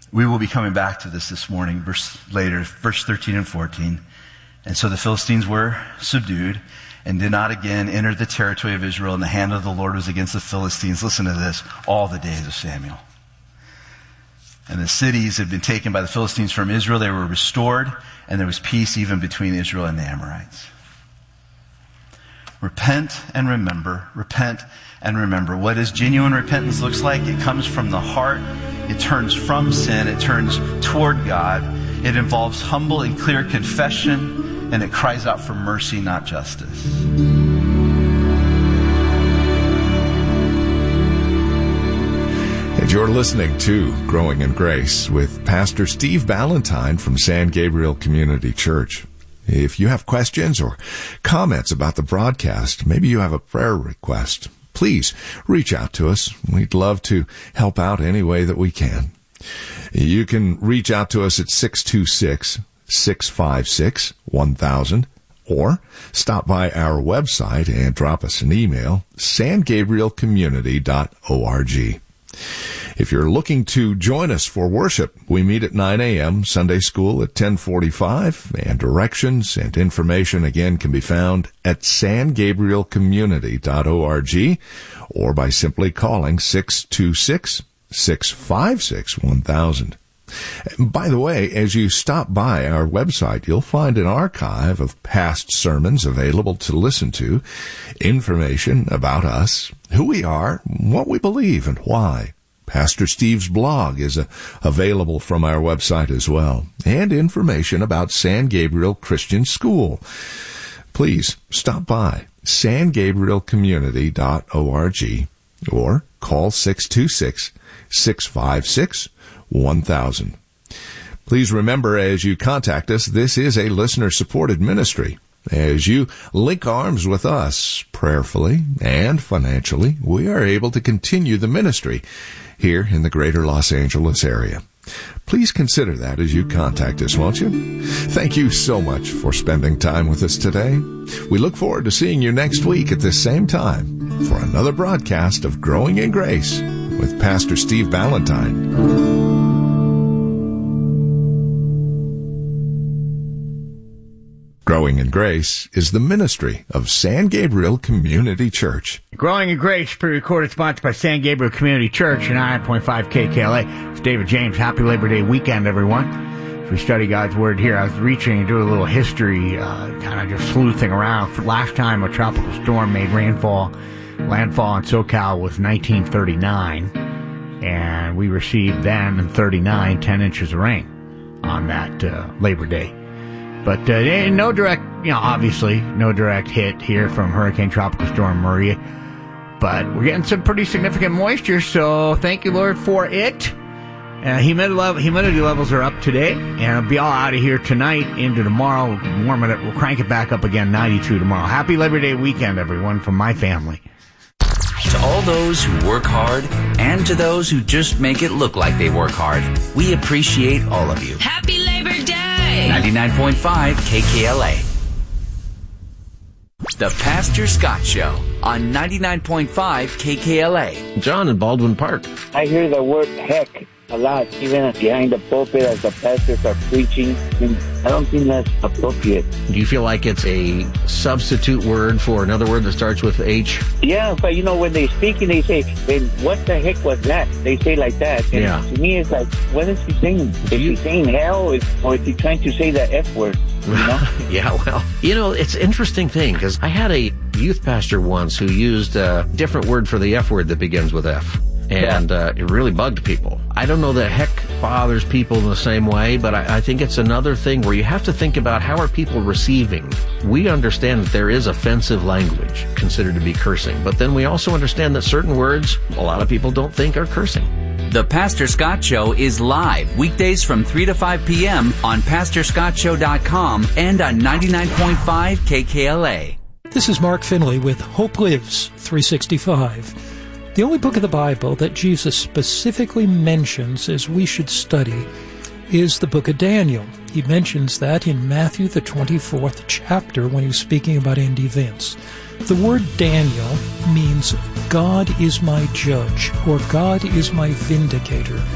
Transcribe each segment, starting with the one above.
We will be coming back to this morning, verse 13 and 14. And so the Philistines were subdued and did not again enter the territory of Israel, and the hand of the Lord was against the Philistines. Listen to this, all the days of Samuel. And the cities had been taken by the Philistines from Israel. They were restored, and there was peace even between Israel and the Amorites. Repent and remember. Repent and remember. What does genuine repentance looks like? It comes from the heart. It turns from sin. It turns toward God. It involves humble and clear confession, and it cries out for mercy, not justice. And you're listening to Growing in Grace with Pastor Steve Ballantyne from San Gabriel Community Church. If you have questions or comments about the broadcast, maybe you have a prayer request, please reach out to us. We'd love to help out any way that we can. You can reach out to us at 626-656-1000 or stop by our website and drop us an email, sangabrielcommunity.org. If you're looking to join us for worship, we meet at 9 a.m., Sunday school at 10:45, and directions and information again can be found at sangabrielcommunity.org or by simply calling 626-656-1000. By the way, as you stop by our website, you'll find an archive of past sermons available to listen to, information about us, who we are, what we believe, and why. Pastor Steve's blog is available from our website as well, and information about San Gabriel Christian School. Please stop by sangabrielcommunity.org or call 626-656-1000. Please remember, as you contact us, this is a listener-supported ministry. As you link arms with us prayerfully and financially, we are able to continue the ministry here in the greater Los Angeles area. Please consider that as you contact us, won't you? Thank you so much for spending time with us today. We look forward to seeing you next week at this same time for another broadcast of Growing in Grace with Pastor Steve Ballantyne. Growing in Grace is the ministry of San Gabriel Community Church. Growing in Grace, pre-recorded, sponsored by San Gabriel Community Church and 9.5 KKLA. It's David James. Happy Labor Day weekend, everyone. As we study God's Word here, I was reaching and doing a little history, kind of just sleuthing around. For last time a tropical storm made landfall in SoCal was 1939, and we received then in 39 10 inches of rain on that Labor Day. But no direct, obviously, no direct hit here from Hurricane Tropical Storm Maria. But we're getting some pretty significant moisture, so thank you, Lord, for it. Humidity levels are up today, and I'll be all out of here tonight into tomorrow. We'll warm it up. We'll crank it back up again, 92 tomorrow. Happy Labor Day weekend, everyone, from my family. To all those who work hard and to those who just make it look like they work hard, we appreciate all of you. Happy Labor Day! 99.5 KKLA. The Pastor Scott Show on 99.5 KKLA. John in Baldwin Park. I hear the word heck a lot, even behind the pulpit as the pastors are preaching. And I don't think that's appropriate. Do you feel like it's a substitute word for another word that starts with H? Yeah, but when they're speaking, they say, what the heck was that? They say like that. And yeah. To me, it's like, what is he saying? Is he saying hell, or is he trying to say the F word? Yeah, well, it's an interesting thing, because I had a youth pastor once who used a different word for the F word that begins with F. And it really bugged people. I don't know that heck bothers people in the same way, but I think it's another thing where you have to think about how are people receiving. We understand that there is offensive language considered to be cursing, but then we also understand that certain words a lot of people don't think are cursing. The Pastor Scott Show is live weekdays from 3 to 5 p.m. on PastorScottShow.com and on 99.5 KKLA. This is Mark Finley with Hope Lives 365. The only book of the Bible that Jesus specifically mentions as we should study is the book of Daniel. He mentions that in Matthew, the 24th chapter, when he was speaking about end events. The word Daniel means God is my judge, or God is my vindicator.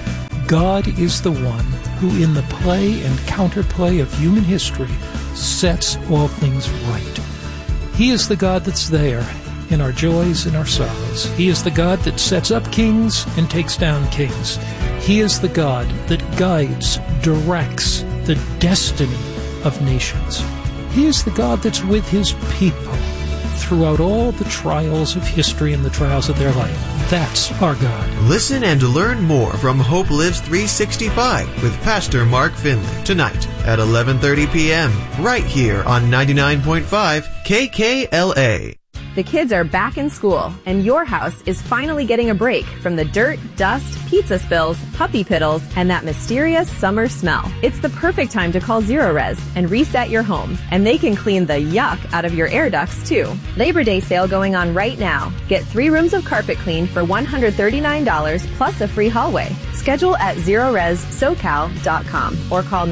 God is the one who, in the play and counterplay of human history, sets all things right. He is the God that's there in our joys and our sorrows. He is the God that sets up kings and takes down kings. He is the God that guides, directs the destiny of nations. He is the God that's with His people throughout all the trials of history and the trials of their life. That's our God. Listen and learn more from Hope Lives 365 with Pastor Mark Finley tonight at 11:30 p.m. right here on 99.5 KKLA. The kids are back in school, and your house is finally getting a break from the dirt, dust, pizza spills, puppy piddles, and that mysterious summer smell. It's the perfect time to call Zerorez and reset your home, and they can clean the yuck out of your air ducts too. Labor Day sale going on right now. Get 3 rooms of carpet cleaned for $139 plus a free hallway. Schedule at ZerorezSoCal.com or call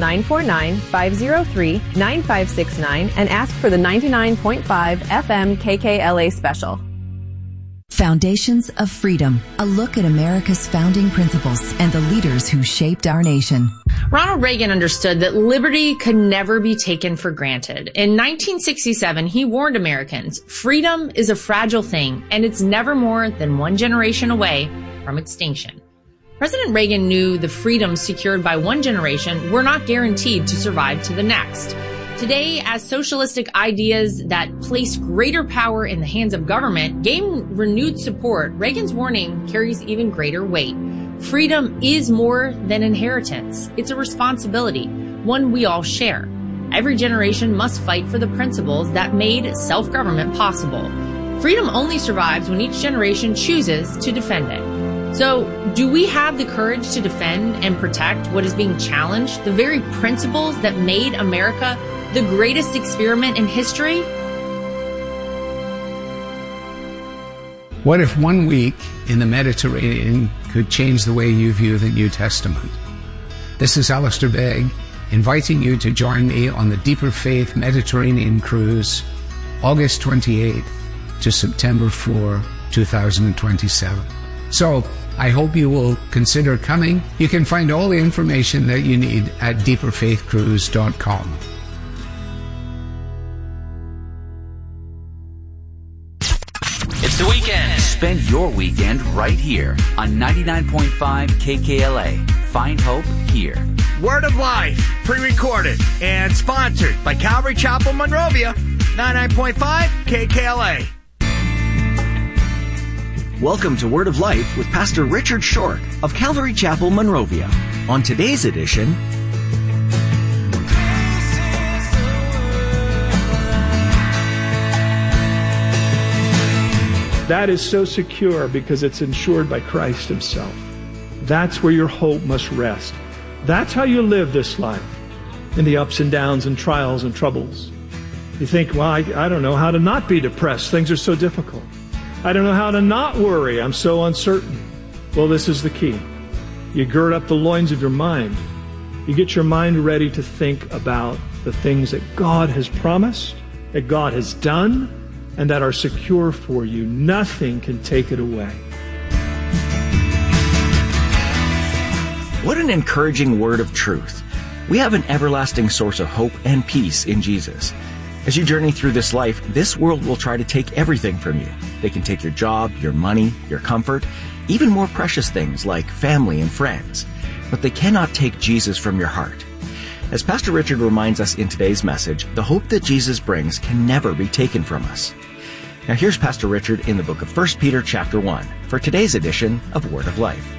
949-503-9569 and ask for the 99.5 FM KKLA special. Foundations of Freedom, a look at America's founding principles and the leaders who shaped our nation. Ronald Reagan understood that liberty could never be taken for granted. In 1967, he warned Americans, freedom is a fragile thing, and it's never more than one generation away from extinction. President Reagan knew the freedoms secured by one generation were not guaranteed to survive to the next. Today, as socialistic ideas that place greater power in the hands of government gain renewed support, Reagan's warning carries even greater weight. Freedom is more than inheritance. It's a responsibility, one we all share. Every generation must fight for the principles that made self-government possible. Freedom only survives when each generation chooses to defend it. So, do we have the courage to defend and protect what is being challenged, the very principles that made America the greatest experiment in history? What if 1 week in the Mediterranean could change the way you view the New Testament? This is Alistair Begg, inviting you to join me on the Deeper Faith Mediterranean Cruise, August 28th to September 4, 2027. So, I hope you will consider coming. You can find all the information that you need at deeperfaithcruise.com. It's the weekend. Spend your weekend right here on 99.5 KKLA. Find hope here. Word of Life, pre-recorded and sponsored by Calvary Chapel, Monrovia, 99.5 KKLA. Welcome to Word of Life with Pastor Richard Short of Calvary Chapel, Monrovia. On today's edition, that is so secure because it's insured by Christ Himself. That's where your hope must rest. That's how you live this life, in the ups and downs and trials and troubles. You think, well, I don't know how to not be depressed. Things are so difficult. I don't know how to not worry. I'm so uncertain. Well, this is the key. You gird up the loins of your mind. You get your mind ready to think about the things that God has promised, that God has done, and that are secure for you. Nothing can take it away. what an encouraging word of truth. We have an everlasting source of hope and peace in Jesus. As you journey through this life, this world will try to take everything from you. They can take your job, your money, your comfort, even more precious things like family and friends. But they cannot take Jesus from your heart. As Pastor Richard reminds us in today's message, the hope that Jesus brings can never be taken from us. Now here's Pastor Richard in the book of 1 Peter chapter 1 for today's edition of Word of Life.